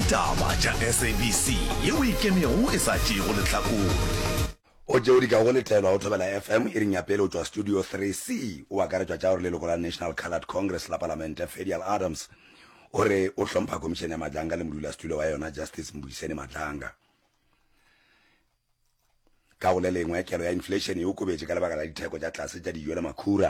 ditaba tša SABC yeo ikemego e sa tšego lehlakore o tšeo di ka go lethelwa go thobela FM e ring ya pele o tšwa studio 3C o akaretšwa tša gore leloko la National Coloured Congress la Parliament Fedial Adams o re o hlompha komišene ya Matlanga le modula studio wa yona Justice Mbuyiseni Matlanga ka go le lengwe kelo ya inflation e okobetše ka lebaka la ditheko tša tlase tša dijo le makhura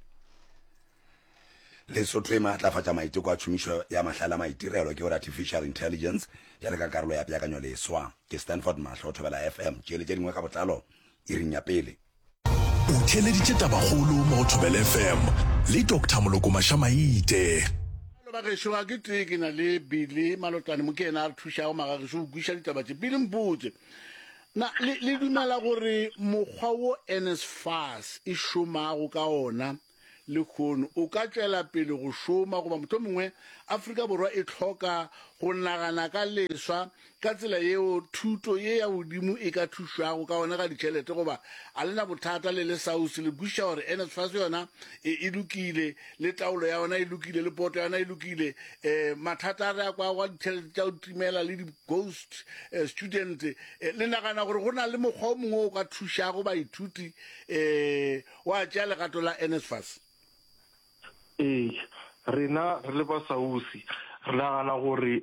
Lesotho e maatlafatša maiteko a tšhomišo ya mahlale a maitirelo ke gore artificial intelligence ya le ka karolo ya peakanyo leswa ke Stanford Mahlo o thobela FM tšele tše dingwe ka botlalo e ring ya pele o theleditše tabagolo mo thobela FM le Dr. Moloko Mashamaite ba ge shoga ke teke na le Billy Malotane mo ke ena a thuša go magagišo go buša ditaba tše Billy Mpotse na le dumela gore mokgwa wo NSFAS e šomago ka ona le khono o ka tšwela pele go šoma goba motho mongwe Afrika Borwa e tlhoka go nagana ka leswa ka tsela yeo thuto ye ya godimo e ka thušwago ka ona ga ditšhelete goba a lena bothata le South le buša gore NSFAS yona e lokile le taolo ya yona e lokile le poto ya yona e lokile mathata a re a kwa wa ditšhelete tša go timela le di-ghost student le nagana gore go na le mokgwa o mongwe o ka thušago baithuti wa tšea legato la NSFAS rena re le ba Sausi re nagana gore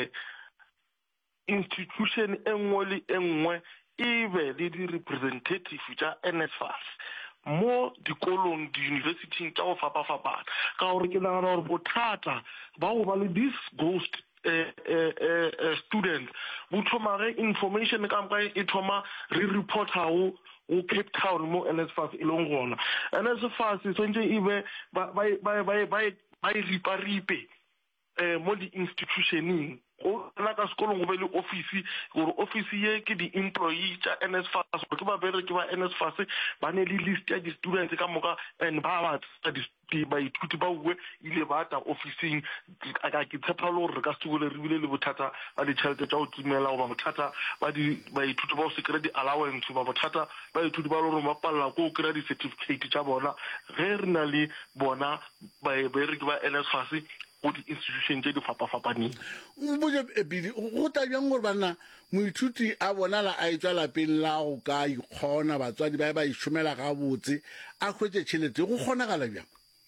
institution engwe le engwe e be le di representative tša NSFAS mo dikolong di-university tša go fapafapana ka gore ke nagana gore bothata ba go ba le this ghost student bo thoma ge information ka moka e thoma re reportago o Cape Town mo NSFAS e leng gona NSFAS swantse e be ba riparipe mo di-institutioneng go na ka sekolong go be le office gore office ye ke di-employee tša NSFAS gore ke babereki ba NSFAS ba ne le list ya di-students ka moka and ba baithuti ba uwe ile ba ta officing ka ke tshepa le gore re ka se bole re bile le bothata ba ditšhelete tša go timela goba bothata ba baithuti ba go se kry di-allowance ba bothata baithuti ba le gore ba palela ko kry di-certificate tša bona ge re na le bona babereki ba NSFAS go di-institution tše di fapafapaneng boje Billy go ta bjang gore bana moithuti a bonala a etswa lapeng la go ka ikgona batswadi ba ba išomela ga botse a khwetse tšhelete go kgonagala bjang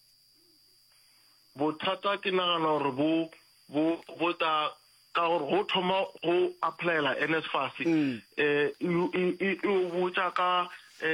bothata ke nagana gore bo ta ka gore go thoma go applyela NSFAS e botsa ka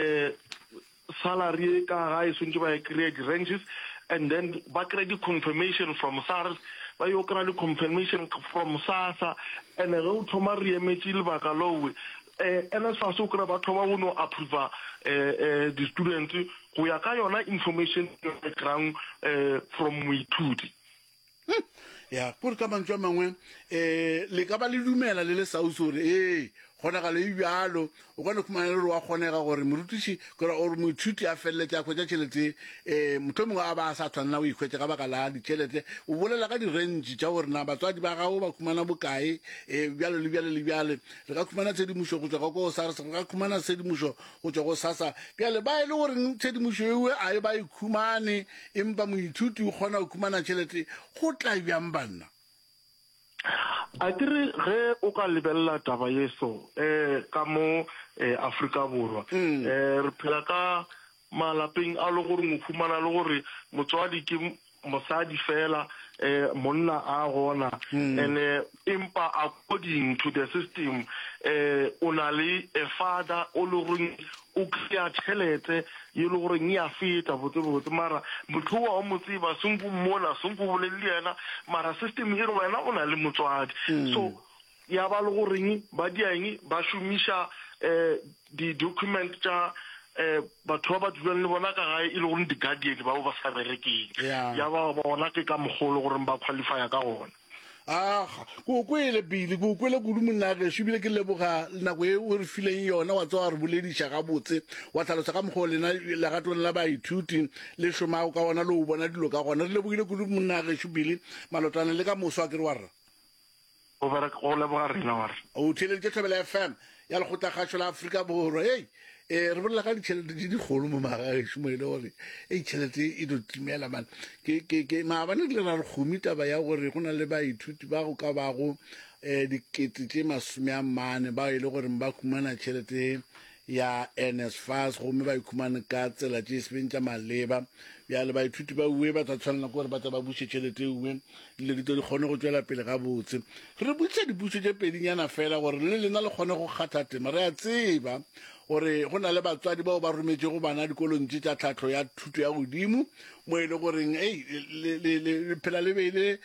salary ka ga e swantse ba e kry di-ranges and then ba kry di-confirmation from SARS ba yo kry di-confirmation from SASSA and ge o thoma re emetse lebaka lowe NSFAS o kry ba thoma go no approva di-student go ya ka yona information e kry from moithuti ya gore ka mantswe a mangwe le ka ba le dumela le South gore kgonagalo e bjalo o kgone khumana le wa kgonega gore morutiši gore o moithuti a feleletse a khwetša tšhelete motho mongwe a ba sa tshwanela o ikhwetse ka baka la ditšhelete o bolela ka di-range tša gore na batswadi ba gago ba khumana bokae bjalo le bjale le bjale re ka khumana tshedimošo go tswa go SARS re ka khumana tshedimošo go tswa go SASSA bjale ba e le gore tshedimošo ewe a e ba ikhumane empa moithuti o kgona go khumana tšhelete go tla bjang banna a kere ge o ka lebelela taba yeso ka mo Afrika Borwa re phela ka malapeng a le gore mokhumana le gore motswadi ke mosadi fela monna a gona and empa according to the system o na le a father o le gore o kry-a tšhelete ye le gore ya feta botse mara motho wa o motseba senko mmona senko bolele yena mara system e re wena o na le motswadi so ya ba le goreng ba diang ba šomiša di-document tša batho ba dulang le bona ka gae e le gore di-guardian ba ba sa berekeng ya ba bona ke ka mogolo gore ba qualifya ka gona ko kwele Billy ko kwele kudu monna ge shubile ke leboga nako e o re fileng yona wa tswa re bolediša ga botse wa tlhalosa ka mogolo lena legatong la baithuti le šomago ka ona le o bona dilo ka gona re lebogile kudu monna ge shubile Malotane le ka moso a ke re wa rra o bereka go leboga rena wa rra o theleditše Thobela FM ya lekgotla la Afrika Borwa re bolela ka ditšhelete di dikgolo mo magaešo mo e le gore tšhelete e do timela man ke maabane le ra re kgomi taba ya gore go na le baithuti ba go ka bago dikete tše 40 ba ile gore ba khumana tšhelete ya NSFAS gomme ba ikhumane ka tsela tše sebeng tša maleba bjale baithuti ba uwe ba tla tshwanela gore ba tla ba buše tšhelete uwe le di kgone go tšwela pele ga botse re butša dipušo tše pedinyana fela gore le lena le kgone go kgatha tema re a tseba gore go na le batswadi bao ba rometše go bana dikolong tše tša tlhatlho ya thuto ya godimo mo e le goreng le phela le beile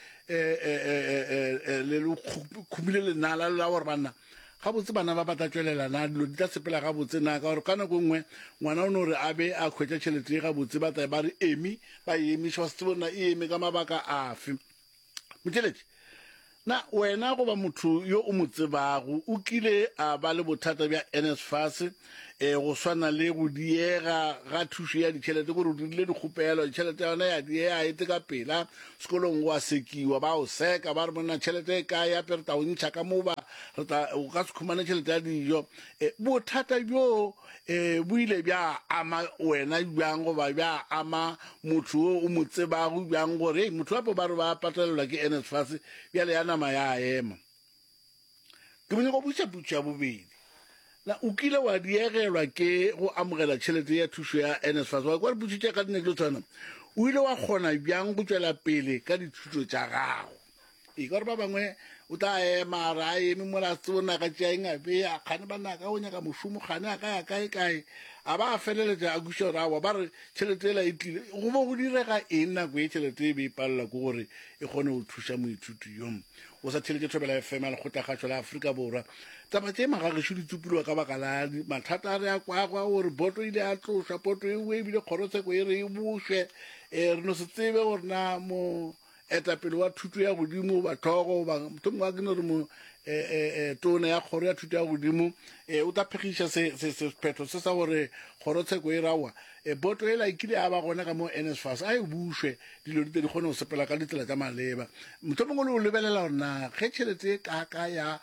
le khumile lenala la gore banna ga botse bana ba batla tšwelelana dilo di tla sepela ga botse na ka gore ka nako nngwe ngwana o ne gore a be a khwetša tšhelete ga botse ba tla ba re emi ba emiša wa se bona e eme ka mabaka afe motšheletše na wena goba motho yo o mo tsebago o kile a ba le bothata bja NSFAS go swana le go diega ga thušo ya ditšhelete gore o dirile dikgopelo tšhelete yona ya diega ete ka pela sekolong wa sekiwa ba o seka ba re monna tšhelete e ka yape re ta o ntšha ka moo o ka se khumane tšhelete ya dijo bothata bjo bo ile bja ama wena bjang goba bja ama motho o mo tsebago bjang gore motho wape ba re ba patelelwa ke NSFAS bjale ya nama ya ema ke monyako botša bobedi na o kile wa diegelwa ke go amogela tšhelete ya thušo ya NSFAS wa kwa re botsitše ka dine ke tshwana o ile wa kgona bjang go tšwela pele ka dithuto tša gago e ka gore ba bangwe o tla ema ra eme mola se bona ka tšaeng a be a kgane ba naka o nyaka mošomo kgane a kae kae a ba a feleletša a kuša gore awa ba re tšhelete ela e tlile go bo go direga eng nako e tšhelete e be e palela ke gore e kgone go thuša moithuti yo o sa theletše Thobela FM le kgotlagatšo la Afrika Borwa taba tše magagešo di tsupilwa ka baka la mathata a re a kwagwa gore boto ile a tloša poto e ebile kgorotsheko e re e bušwe re no se tsebe gore na mo etapele wa thuto ya godimo bathogo motho mongwe a ke no re mo tona ya kgoro ya thuto ya godimo o tla phegiša sephetho se sa gore kgorotsheko e rawa boto ela ekile a ba gona ka mo NSFAS a e bušwe dilo di di kgone go sepela ka ditsela tša maleba motho mongwe le o lebelela gore na ge tšhelete kaka ya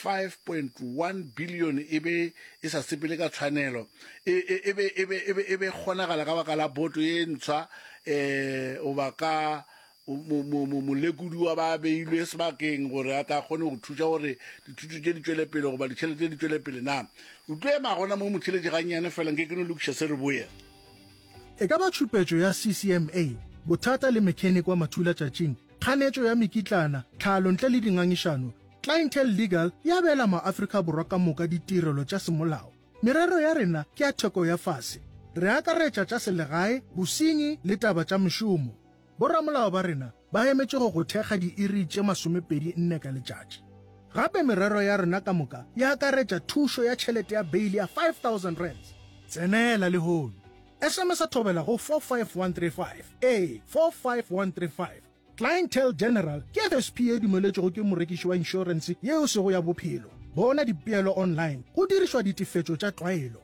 5.1 billion e be e sa sepele ka tshwanelo e be kgonagala ka baka la boto e ntshwa o ba ka molekodi wa ba beilwe sebakeng gore a tla kgone go thuša gore dithuto tše di tšwele pele goba ditšhelete di tšwele pele na o tlo ema gona mo motšheletše gannyane fela nke ke no lokiša se re boya e ka ba tšhupetšo ya CCMA bothata le mechanic wa mathula tšatšing kganetšo ya mekitlana tlhalo ntle le dingangišano Clientele Legal ya bela maAfrika Borwa ka moka ditirelo tša semolao merero ya rena ke ya theko ya fase re akaretša tša selegae bosenyi le taba tša mešomo boramolao ba rena ba emetše go thekga diiri tše 24 ka letšatši gape merero ya rena ka moka ya akaretša thušo ya tšhelete ya beili ya 5,000 rands tsenela lehono SMS a Thobela go 45135 45135 Clientele General ke FSP e dumeletšego ke morekiši wa inšorense yeo sego ya bophelo bona dipeelo online go dirišwa ditefetšo tša tlwaelo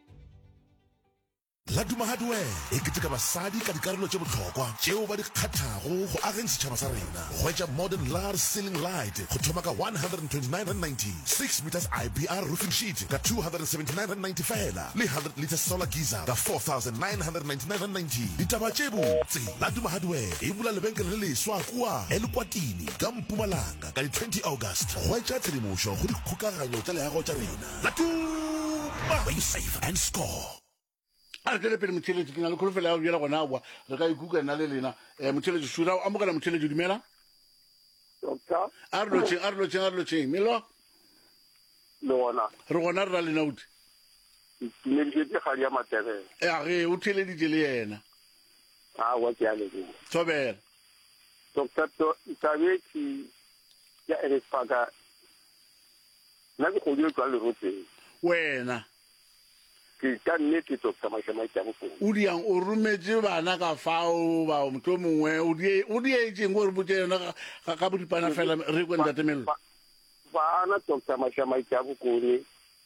Laduma Hardware e keteka basadi ka dikarolo tše bohlokwa tšeo ba di kgathago go ageng setšhaba sa rena hwetša modern large ceiling light go thoma ka 129.90 6 meters IBR roofing sheet ka 279.90 fela le 100 liters solar geyser ka 4,999.90 ditaba tše botse Laduma Hardware e bula lebenkele le leswa kua Elukwatini ka Mpumalanga ka di 20 August hwetša tshedimošo go dikgokaganyo tša leago tša rena Laduma where you save and score a re pele motšheletše ke na le kholofela ya go bjela gona aowa re ka ikuka nna le lena motšheletše sura o amogela motšheletše dumela a re lotšeng melo le gona re gona re ra lena ute ke kgadi ya Matebele ge o theleditše le yena awa ke a lego Thobela Dr. Tabetši ya NSFAS nna ke kgodi le tswa lerotseng wena ke ka nnete Dr. Mashamai Tabukone o diang o rometše bana ka fao ba motho mongwe o dietšeng gore botse yona ka bodipana fela re kwe ntatemelelo bana Dr. Mashamai Tabukone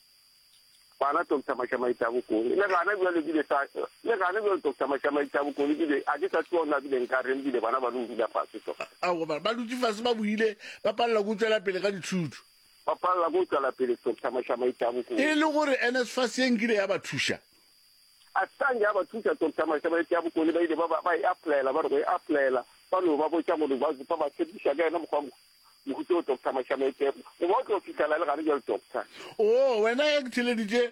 le gana bjale Dr. Mashamai Tabukone bile a ke sa tsona bile nkareng bile bana ba lo dula fase ba dutse fase ba buile ba palela go tswela pele ka dithuto papala go tsala pele Dr. Mashamai Tabukone e le gore NSFAS e nkile ya ba thuša a tsanya ba thuša Dr. Mashamai Tabukone ba ile ba applyela ba re go applyela ba no ba botša mo ba zupa ba tsediša ka ena mokgwa mohutso Dr. Mashamete o ba tlo fitala le gare jalo doctor wena e theleditse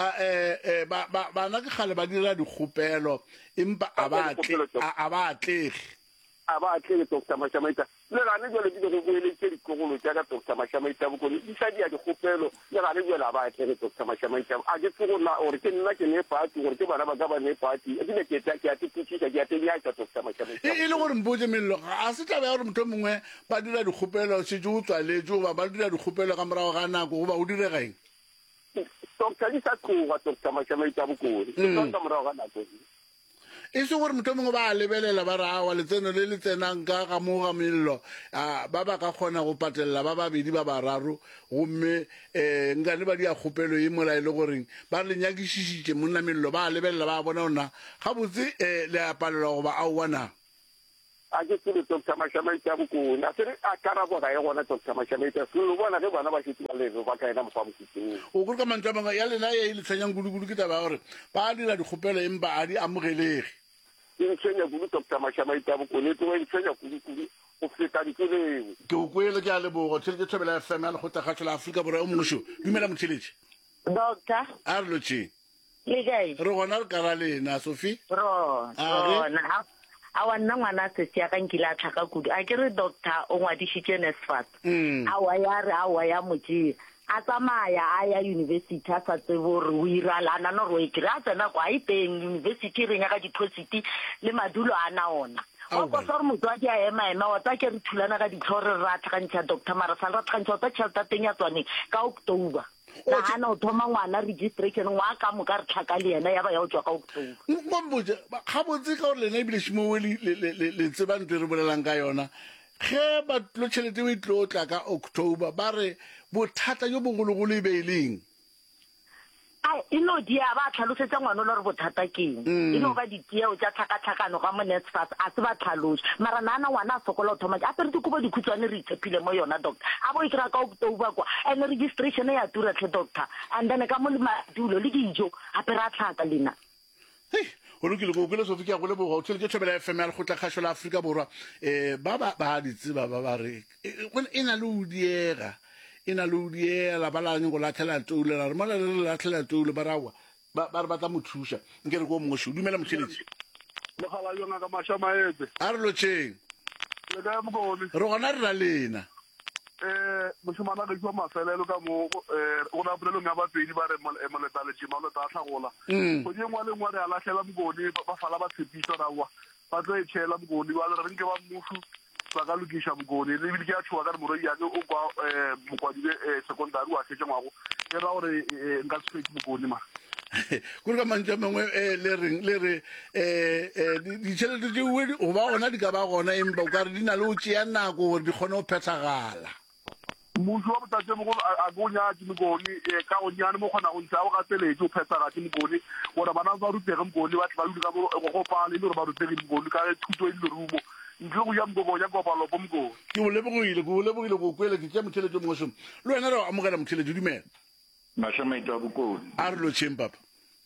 bana ke gale ba dira dikgopelo empa a ba atlege a ba tle Dr. Mashamete le gane jalo di go boeletse dikogolo tsa ka Dr. Mashamete bokone di sa dia dikgopelo le gane jalo ba tle Dr. Mashamete a ke tsogona gore ke nna ke ne party gore ke bana ba ka ba ne party e dile ke tla ke a tshitsa ke a tenya ka Dr. Mashamete e le gore mboje mello a se taba ya gore motho mongwe ba dira dikgopelo se jo tswa le jo ba dira dikgopelo ka morago ga nako go ba o direga eng Dr. Lisa Kuwa Dr. Mashamete bokone ka morago ga nako e se gore motho mongwe ba lebelela ba rawa letseno le le tsenang ka ga mo ga mello ba ba ka kgona go patelela ba babedi ba bararo gomme nkane ba di a kgopelo e mola e le goreng ba le nyakišišitše monna mello ba lebelela ba bona ona ga botse le a palela go ba aowa na a ke tsile Dr. Mashamete bokone a tsere a karabo ga e gona Dr. Mashamete se lo bona ge bana ba šitse ba le ba ka ena mo fa mositseng o gore ka mantswe a mangwe ya lena e le tshanyang kudu ke taba gore ba dira dikgopelo empa a di amogelege intshenya kudu Dr. Mashamete bokone to intshenya kudu o feta ditseleng ke o kwele ke a lebogo tshele ke tshobela FM ya le go tagatso la Afrika Borwa o mongwe dumela motheletše Doctor a re lotšeng le kae re gona re kara lena Sophie rona a wa nna ngwana se tsia ka nkile a tlhaka kudu a ke re doctor o ngwadisitse NSFAS a wa ya motse a tsamaya a ya university a sa tsebo gore o irala ana no ro e kry a tsena kwa iteng university re nya ka deposit le madulo ana ona o go sore motswadi a ema wa tsa ke re thulana ka ditlhore ra tlhakantša Dr. Marasal ra tlhakantša tsa tšhelete teng ya tswane ka October na ana o thoma ngwana registration wa ka mo ka re tlhaka le yena ya ba ya o tswa ka October mbotse ga botse ka gore lena ebile shimo le tsebang ntwe re bolelang ka yona ge ba tlo tšhelete o itlo tla ka October ba re bothata jo bogologolo e beileng ino dia ba tlhalosetsa ngwana le re bothata keng ino ba ditieo tsa tlhakatlhakano ga mo NSFAS a se ba tlhalose mara nana ngwana a sokola o thoma a pere dikobo dikhutswane re itshepile mo yona doctor a bo ikra ka October kwa and registration ya tura tle doctor and then ka mo le madulo le dijo a pere a tlhaka lena o lokile go ke le Sophie ke a go leboga o tshele ke tshobela FM ya le go tlhagasho la Afrika Borwa ba ditseba ba re e na le o diega ina lo diela ba la go latlhela toulo la re mala le latlhela toulo ba rawa ba re batla mothusha nke re go mongwe sho dumela motheletsi mogala yona ka Mashamaete a re lotšeng le ka mokone re gona re ra lena moshomana ka tswa mafelelo ka mo o na bolelo nga batwedi ba re moletale tshima lo ta tlhagola go di ngwa le ngwa re a latlhela mokone ba fala ba tshepiso rawa ba tlo e tshela mokone ba re nke ba mmufu ba ka lokisha mokone le bile ke a tswa ka moroi ya o kwa mokwadile secondary wa tshetse ngwago ke ra gore nka tshwetsa mokone ma gore ka mantša mangwe le re ditšhelete tše uedi go ba gona di ka ba gona empa o ka re di na le o tšea nako gore di kgone go phethagala mmuso wa botate mogolo a go nyatse mokone ka go nyane mo kgona go ntse a go gateletse o phethagatse mokone gore bana ba rutege mokone ba dule ka go pale le gore ba rutege mokone ka thuto e le rumo ntle go ya mokoko ya kopalopo mokone ke o lebogile go kwele ke tšea motheletso mongwe somo le wena re amogela motheletso dumela Mashamaete wa bokone a re lotšheng papa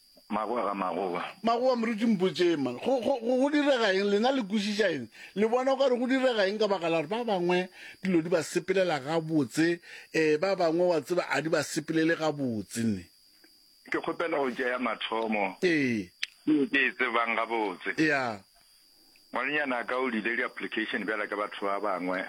magoa moruti mpotse man go direga eng lena le kwešiša eng le bona o ka re go direga eng ka baka la gore ba bangwe dilo di ba sepelela ga botse ba bangwe wa tseba a di ba sepelele ga botse nne ke kgopela go tšea mathomo ke tsebang ga botse ya ngwalenyana ka o dile di-application bjala ka batho ba bangwe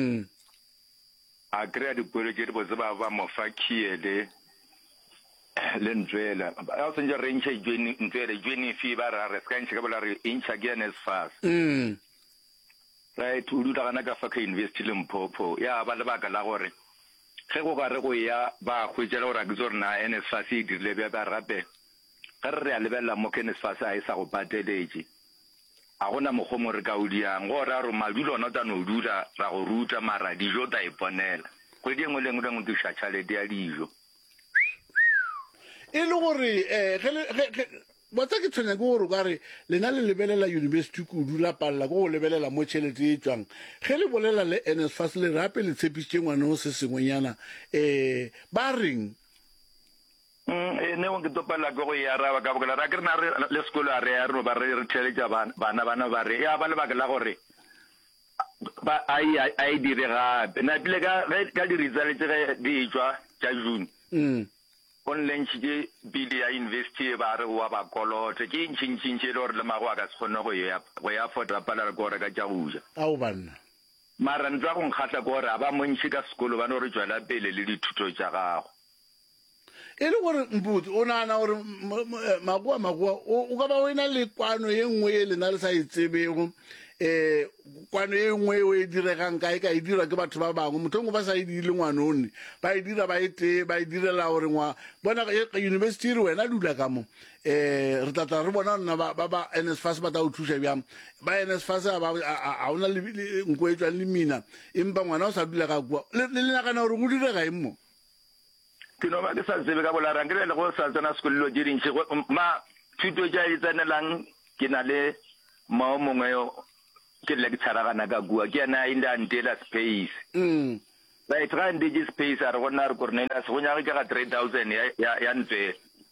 a kry-a dipuelo tše di botse ba mofa kiele le ntswela a tsentse re ntšha ntswele joining fee ba re se ka ntšha ka bola re intšha ke NSFAS right o dula gana ka fa ka university le Mpopho ya ba lebaka la gore ge go ka re go ya ba hwetšela gore a ke tse gore na NSFAS e dirile bja ba rape ge re a lebelela mo ke NSFAS a e sa go pateletse a gona mokgomo re ka o diang gore a re madulo ona o tla no dula ra go ruta mara dijo o ta iponela kgwedi engwe le engwe le engwe diša tšhalete ya dijo e le gore botsa ke tshwenya ke gore o ka re lena le lebelela university kudu la palela ko go lebelela mo tšhelete e tswang ge le bolela le NSFAS le rape le tshepišitše ngwane o se sengwenyana ba reng ne o ke topela ke go e araba ka bokela ra ke re na le sekolo a re ya reno ba re theletša bana ba re ya ba lebaka la gore ba ai dire gape na pile ka di-result ge di tswa tša June on lentšhitše bile ya university ba re wa ba kolote ke ntšintšintše le gore le mago a ka se kgone go ya fota palare ko gore ka tša goja ao banna mara ntwa go nkgatla ko gore a ba montšhi ka sekolo ba ne gore tswela pele le dithuto tša gago e le gore mputse o naana gore magoa o ka ba o ena le kwano ye nngwe e lena le sa e tsebego kwano e nngwe o e diregang kae ka e dirwa ke batho ba bangwe motho ngwe ba sa e dirile ngwanone ba e dira ba e direla gore bona university re wena dula ka mo re tlatla re bona nna ba NSFAS ba ta o thuša bjang ba NSFAS a ona le nko e tswang le mina empa ngwana o sa dula ka kua le nagana gore go direga eng mo ke no ba ke sa tsebe ka bolarang ke le go sa tsena sekolelo di dintšhe ma thuto tša e tsenelang ke na le mao mongwe ke lecturer kana ka bua ke na inda ntela space ba e try ndiji space a re gona re Cornelius go nya ke ga 3000 ya ntse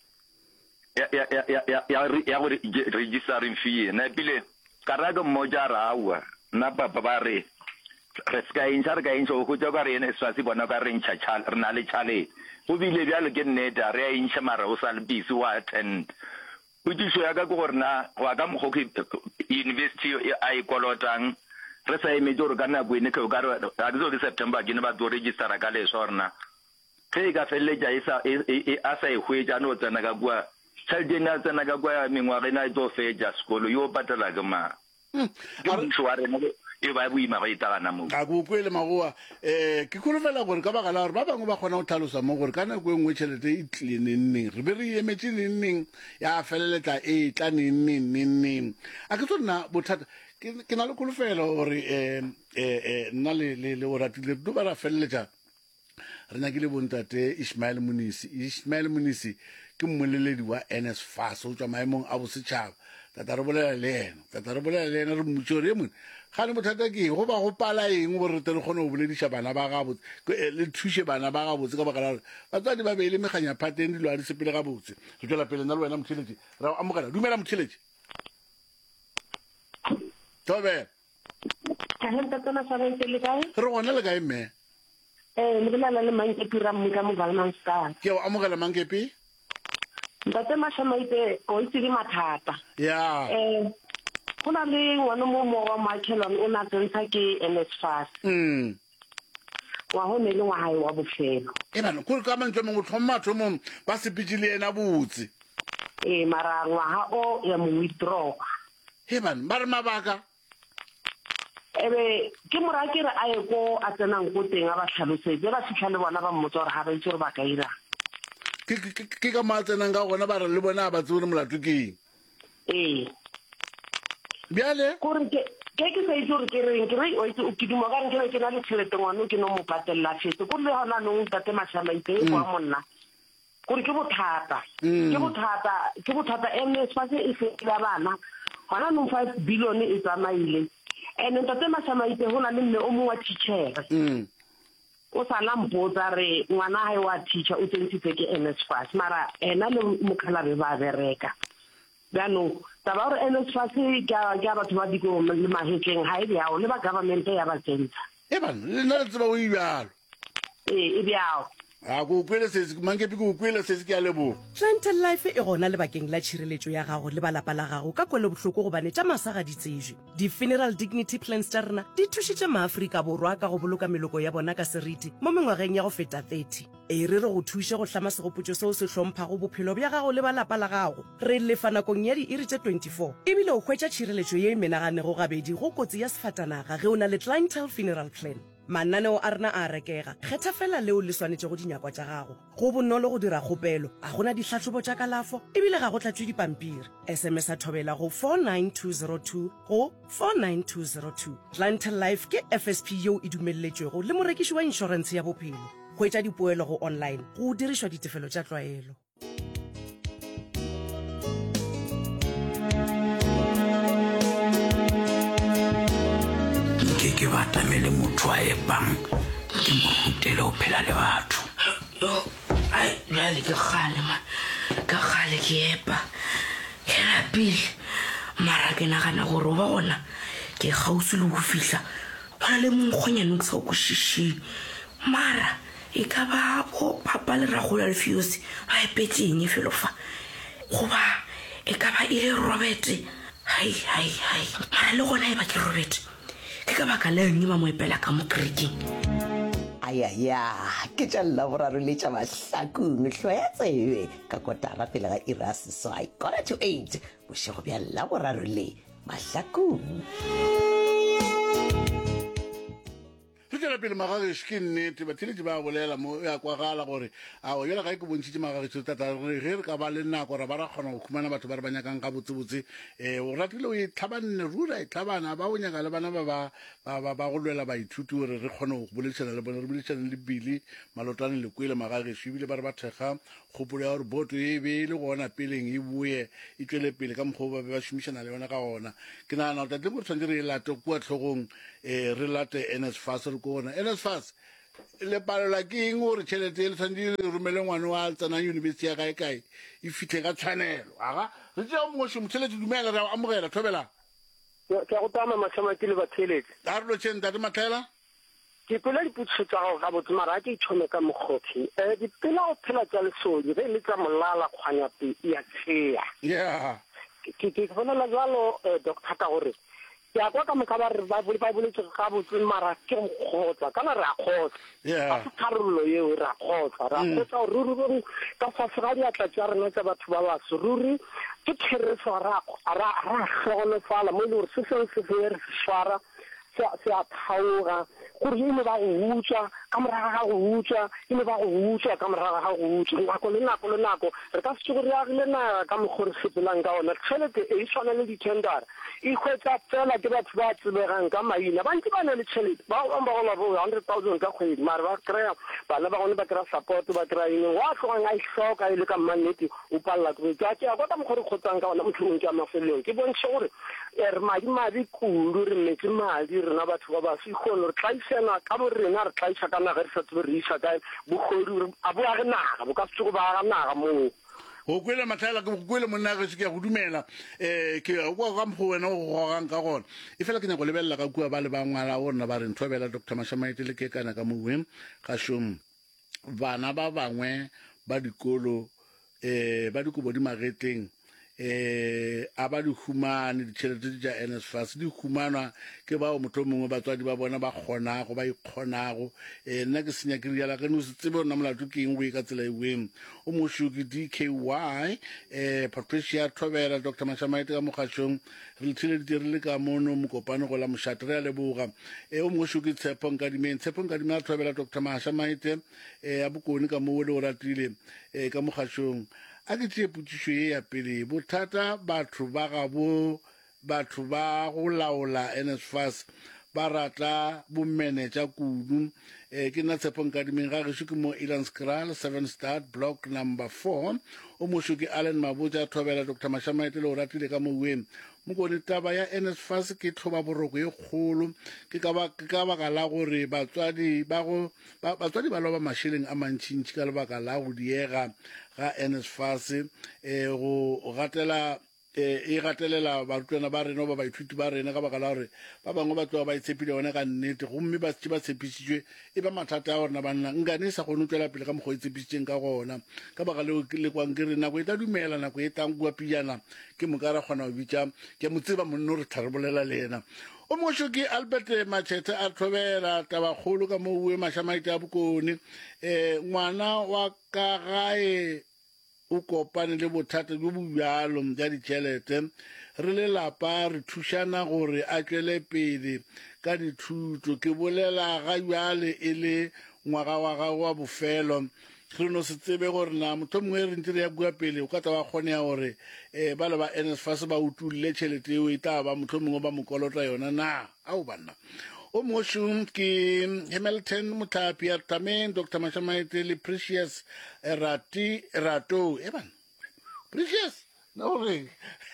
ya go registering fee na bile karaga moja rawa na papa ba re ska intsha re ka intso go tja ka re ene swasi bona ka re ntša tšhala re na le tšhale go bile bjalo ke nnete re a intšha mara o sa le busy wa attend o ditso ya ka go rena wa ka mo go university a e kolotang re sa emetse gore ka nako ene ke o ka re a ke di September ke ne ba do register ka leso rena ke ka felletša a sa e hwetša no tsena ka bua tšhelete na tsena ka bua mengwaga ena e tlo fetša sekolo yo patela ke ma ke motho wa rena e ba boima ba itagana mo ga go kwele magoa ke kholofela gore ka baka la gore ba bangwe ba kgona go tlhalosa mo gore ka nako e nngwe tšhelete e tlile neng re be re emetse neng ya feleletla e tla neng a ke tso nna bothata ke na le kholofelo gore nna le oratile do ba ra feleletša re nyakile bontate Ishmael Munisi ke mmoleledi wa NSFAS o tswa maemong a bosetšhaba tata re bolela le ena re mmotse gore e mone ga ne bothata ke go ba go pala eng gore re tle re kgone go bolediša bana ba gabotse le thuše bana ba gabotse ka baka la gore batswadi ba beile meganya phateng dilo a di sepele gabotse re tswela pele nna le wena motheletši re amogela dumela motheletši tobe re gona le kae mme ke o amogela mankepi ntate Mashamaite o itse di mathata ya go na le ngwana mo wa makhelwane o na tsentsa ke NSFAS wa ho ne le ngwaga wa bofelo bana go ka mantswe mongwe tlhoma thomong ba sepitse le ena botse mara ngwaga o ya mo withdraw bana ba re mabaka ebe ke mora ke re a ye ko a tsenang go teng a ba tlhalosetse ba fitlha le bona ba mmotsa gore ga ba itse gore ba ka ira ke ka matsenang ka gona ba re le bona ba tsore molato keng bjale gore ke sa itse gore ke reng ke re o itse o kidimo ka re ke na le tšhelete ngwane ke no mo patelela fetse ko le hona nong tate Mashamaite kwa monna gore ke bothata NSFAS e fela bana hona nong 5 billion e tsamaile ene tate Mashamaite hona le mme o mo wa teacher o sa lampotsa re ngwana hae wa teacher o tsentse ke NSFAS mara ena le mokhalabe ba bereka bano taba gore NSFAS ke batho ba diko le mahetleng ha e bjao le ba government ya ba tsentsa bana le nna le tseba o ibjalo e bjao a go kwele se mankepi go kwele se ke a lebo Clientele Life e gona le bakeng la tšhireletšo ya gago le balapa la gago ka kwele bohloko go bane tša masaga di tsejwe di-funeral dignity plans tša rena di thušitše maafrika borwa ka go boloka meloko ya bona ka seriti mo mengwageng ya go feta 30 re re go thuše go hlama segopotšo seo se hlomphago bophelo bja gago le balapa la gago re lefa nakong ya di-iri tše 24 ebile o hwetša tšhireletšo ye menaganego gabedi go kotsi ya sefatanaga ge o na le clientele funeral plan mananeo a rena a rekega kgetha fela leo le swanetše go dinyakwa tša gago go bonolo go dira kgopelo a gona ditlhatlhobo tša kalafo ebile ga go tlatšwe dipampiri SMS a thobela go 49202 go 49202 Clientele Life ke FSP yeo e dumelletšwego le morekiši wa inšorense ya bophelo go etša dipoelo go online go dirišwa ditefelo tša tlwaelo ke batamele motho a epang ke morutele o phela le batho jale ke gale ke epa ke lapile mara ke nagana gore o ba gona ke gausi le go fihla gona le monkgonyaneng sa o kwešišeng mara e ka ba bo papa le ragola Alfios ba epetseng felo fa goba e ka ba e le Robert hai mara le gona e ba ke Robert ke ka baka la eng ba mo epela ka mo kerekeng ayaya ke tša Laboraro le tša Mahlakong hlo ya tsebe ka kotara pele ga ira seswai 7:45 bošego bja Laboraro le Mahlakong Fitela pele magagešo ke nnete batheletši ba bolela mo ya kwagala gore ao jela ga e ke bontšhitše magagešo tata ge re ka ba le nako ra ba ra kgona go khumana batho ba re ba nyakang ka botsebotse o ratile o e tlhabanne rura e tlhabana ba o nyaka le bana ba go lwela baithuti gore re kgone go boledišana le bone re boledišane le Bili Malotane le Kwele magagešo ebile ba re ba thekga kgopolo ya gore boto e be le gona peleng e boe e tswele pele ka mokgwa ba be ba šomišana le yona ka gona ke nagana gore tate gore tshwanetse re e late kua tlhogong re late NSFAS re ko gona NSFAS le palola ke eng gore tšhelete e le tshwanetse le romele ngwane wa tsenang yunibesithi ya kae e fitlhe ka tshwanelo aga re tšea moši motheletši dumela re amogela thobelang ke go tama mašamaki le batheletši a re lotšheng tate Matlhaela ke pela diputso tsa gago ga botse mara ke ithome ka mokgotsi dipela go phela tsa lesodi ge le tsa molala kgwanyape ya tšea ke bolela jalo doctor ka gore ke a kwa ka moka ba re ba boletse ga botse mara ke go kgotsa kana re a kgotsa ga se tharollo yeo re a kgotsa ruri ka fase ga diatla tša rena tša batho ba baso ruri ke thereso ra tlhogonofala mo e le gore se sengwe se sengwe re se swara se a thaoga gore ene ba go utswa ka moraga ga go utswa ene ba go utswa ka moraga ga go utswa nako le nako re ka se tse gore agile naga ka mokgore sepelang ka ona tšhelete e tshwana le ditendara e hwetsa fela ke batho ba tsebegang ka maina ba ntse ba na le tšhelete ba ba gola bo 100,000 ka kgwedi mare ba kry-a bana ba gone ba kry-a support ba kry-a eng wa tlogang a ihloka e le ka mmannete o palela ke a kwa ka mokgore kgotsang ka ona motlhomong ke a mafelelong ke bontšhe gore re madi kudu re metse madi rena batho ba baso ikgone re tlaisana ka bo rena re tlaisa ka naga re sa tsebe re isa kae bogodi a bo age naga bo ka se go ba aga naga moo go Kwele Matlhaela ke go Kwele monnageso ke ya go dumela ke go ka mgo wena go gogang ka gona e fela ke nyako lebelela ka kua ba le ba ngwala o rena ba re nthobela Dr. Mashamaite le ke kana ka moweng ga shom bana ba bangwe ba dikolo ba dikobo di mageteng a ba di humane ditšhelete tša NSFAS di humanwa ke bao motho mongwe batswadi ba bona ba kgonago ba ikgonago nna ke senya ke riala ke no se tsebe ona molato ke eng go e ka tsela eweng o mošo ke DKY Patricia Thobela Dr. Mashamaite ka mokgašong re lethileditse re le ka mono mokopane go la mošate re a leboga o mošo ke Tshepo Nkadimeng a Thobela Dr. Mashamaite a bokone ka moo le o ratile ka mokgašong a ke tšee potšišo ye ya pele bothata batho ba go laola NSFAS ba rata bomenetša kudu ke nna Tshepo Nkadimeng ga gešo ke mo Elandskraal 7 Start block number 4 o mošo ke Allen Mabotja Thobela Dr. Mashamaite le o ratile ka moweng mokone taba ya NSFAS ke thoba boroko e kgolo ke ka baka la gore batswadi ba loba mašheleng a mantšintši ka lebaka la go diega ga NSFAS go gatelela barutwana ba rena ba baithuti ba rena ka baka la gore ba bangwe ba tloga ba itshepile yone ka nnete gomme ba tse ba tshepisitswe e ba mathata a gorena banna nkane e sa kgone o tswela pele ka mokgwa e tshepisitseng ka gona ka baka leo le kwang ke re nako e tla dumela nako e tlang kua pijana ke moka ra kgona go bitša ke mo tseba monno re tharabolela le ena o mošo ke Albert Machete a Thobela tabakgolo ka mo ue Mashamaite a bokone ngwana wa ka gae o kopane le bothata jo bo bjalo ja ditšhelete re le lapa re thušana gore a tšwele pele ka dithuto ke bolela ga bjale e le ngwaga wa gago wa bofelo re no se tsebe gore na motho mongwe re ntse re ya bua pele o ka tla ba kgonea gore ba le ba NSFAS ba utulle tšhelete eo e tla ba motho mongwe ba mokolota yona na ao banna o mošo ke Hamilton Mothapi a Tameng Dr. Mashamaite le Precious Rato bana Precious na gore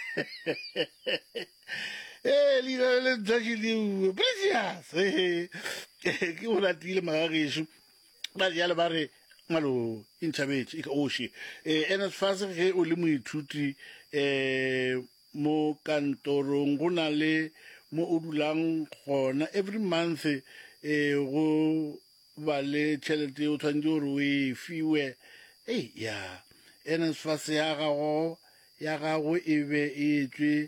lina le ntšhatši leo Precious ke go ratile magagešo ba jale ba re malo intšhabetše e ka oše NSFAS ge o le moithuti mo kantorong go na le mo o dulang gona every month go ba le tšhelete o tshwanetse gore o e fiwe ya NSFAS ya gago e be e tswe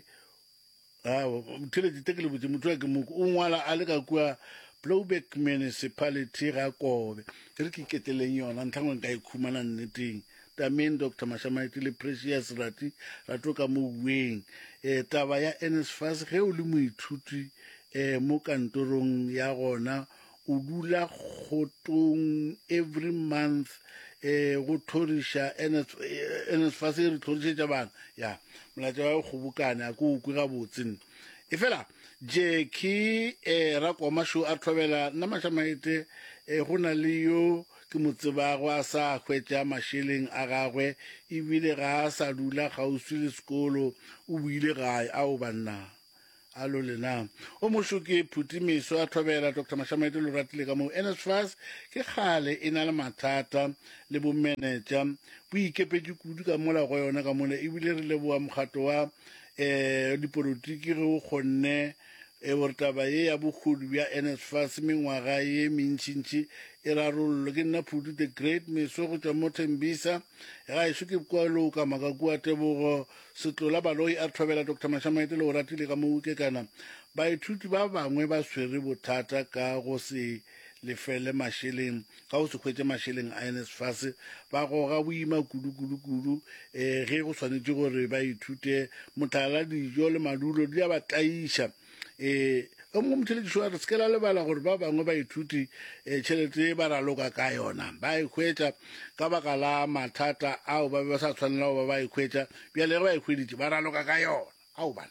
tšhelete tekele botse motho wa ke moko o ngwala a le ka kua Blowback Municipality ga Kobe re ke iketeleng yona ntlhangwe nka e khumana nneteng tameng Dr. Mashamaite le Precious rato ka mo bueng taba ya NSFAS ge o le moithuti mo kantorong ya gona o dula khotong every month go thoriša NSFAS e re thorišetša bana ya molaetša wa go bokana a ko ukwe ga botsene e fela je ke Rakoma show a thobela nna Mashamaite go na le yo ke motsebago a sa hwetša mašeleng a gagwe ebile ga a sa dula kgauswi le sekolo o buile gae ao banna alo lena o mošo ke Phuti Meso a thobela Dr. Mashamaite lo ratile ka mo NSFAS ke kgale e na le mathata le bomenetša bo ikepetše kudu ka mola go yona ka mole ebile re leboa mokgato wa dipolotiki ge o kgonne gore taba ye ya bogodu bja NSFAS mengwaga ye mentšintši e rarollwe ke nna Phuti the Great Meso go tšwa mo Tembisa ga eso ke kwa lo ka maka kua Tebogo Setlola Baloi a thobela Dr. Mashamaite le go ratile ka mo ukekana baithuti ba bangwe ba swere bothata ka go se lefele mašeleng ga o se hwetše mašeleng a NSFAS ba goga boima kudu ge go swanetše gore ba ithute motlhala dijo le madulo di a ba tlaiša o mongwe motheletši wa re se ke la lebala gore ba bangwe baithuti tšhelete ba raloka ka yona ba e hwetša ka baka la mathata ao ba ba sa tshwanela go ba e hwetša bjale ge ba e hweditše ba raloka ka yona ao banna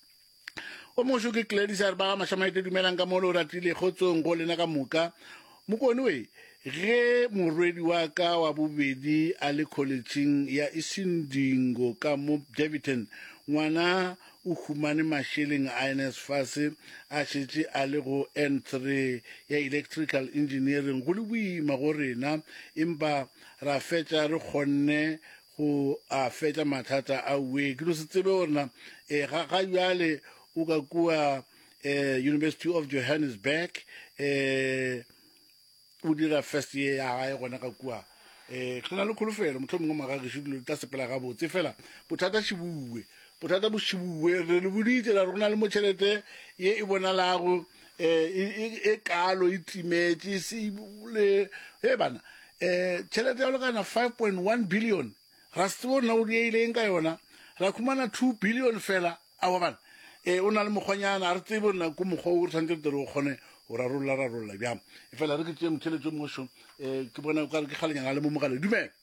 o mošo ke Gladys a re ba ga Mashamaite dumelang ka mo le o ratile kgotsong go lena ka moka mokone we ge morwedi wa ka wa bobedi a le collegeng ya Isindingo ka mo Davidton ngwana o humane mašeleng a NSFAS a šetše a le go N3 ya electrical engineering go le boima go rena empa ra fetša re kgonne go a fetša mathata a we ke no se tsebe gorena ga bjale o ka kua University of Johannesburg o dira first year ya gae gona ka kua ke na le kholofelo motho mongwe magagišo dilo di tla sepela gabotse fela bothata bo šibuwe re le boditse la rona le mo tšhelete ye e bonalago e kalo e timetše bana tšhelete ya lekana 5.1 billion ra se bona o dieileng ka yona ra khumana 2 billion fela awa bana o na le mokgwanyana a re tsebe rena ko mokgwa o re tshwanetse tere o kgone o rarolla bjang e fela re ke tšee motheletšo mošo ke bona o kare ke kgalenyana le mo mogale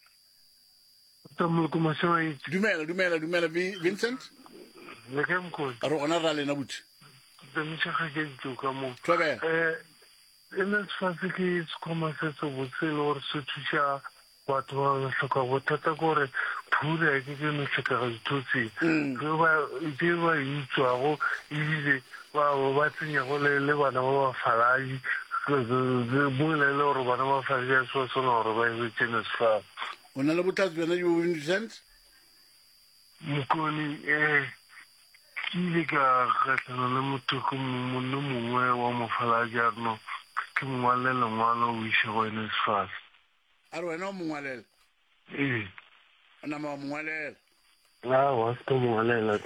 dumela Vincent le ke mkhodi a re gona ra lena botse tsamisa ke ka mo thobela NSFAS ke sekoma se se botse le gore se thuša batho ba hloka bothata gore phula ke ke metlhekega dithotse ke ba itswago ebile ba tsenyago le bana ba bafaladi mo e le gore bana ba bafaladi a sewa sona gore ba ebetse NSFAS o na le bothata bjona jo Vincent mokone ke ile ka gatlana le motho monne mongwe wa mofaladi a reno ke mongwale lengwalo o ise go NSFAS a re wena o mongwalela o nama wa mongwalela wa se ka mongwalela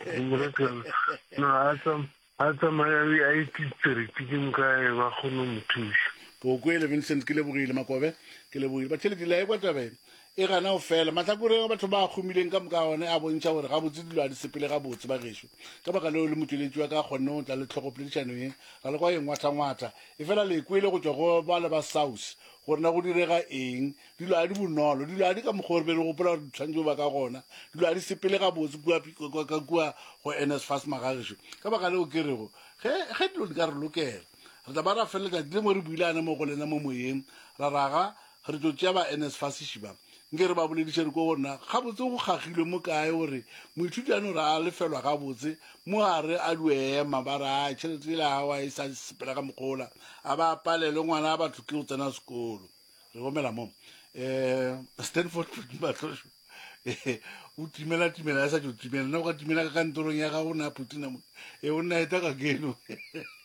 a tsamaya a ititsereke ke mokae ba kgone mo thuša ko kwele Vincent ke lebogile Makobe ke lebogile ba tšheletile e kwa tabeng e gana o fela matlhakoreng batho ba khumileng ka moka one a bontšha gore gabotse dilo a di sepele gabotse ba gešo ka baka leo le motsweletši wa ka kgonne o tla le tlhogopoledišano ye ga le kwa e ngwatha e fela le kwele go tswa go ba le ba South gore na go direga eng dilo a di bonolo dilo a di ka mokgwa gore be le gopola gore ditshwantseo ba ka gona dilo a di sepele gabotse kua go NSFAS magagešo ka baka leo ke rego ge dilo di ka re lokela re tla ba ra feleletša di le mo re builane mo go lena mo moyeng ra raga re tlo tšea ba NSFAS šiba nke re ba bolediše re ko gorena gabotse go kgagilwe mo kae gore moithuti ano re a lefelwa gabotse mo gare a duema ba ra tšhelete le gago e sa sepela ka mokgola a ba palele ngwana a batho ke go tsena sekolo re gomela mo Stanford batlošo o timela ya sa jo timela nna o ka timela ka kantorong ya gago na putina o nna eta ka keno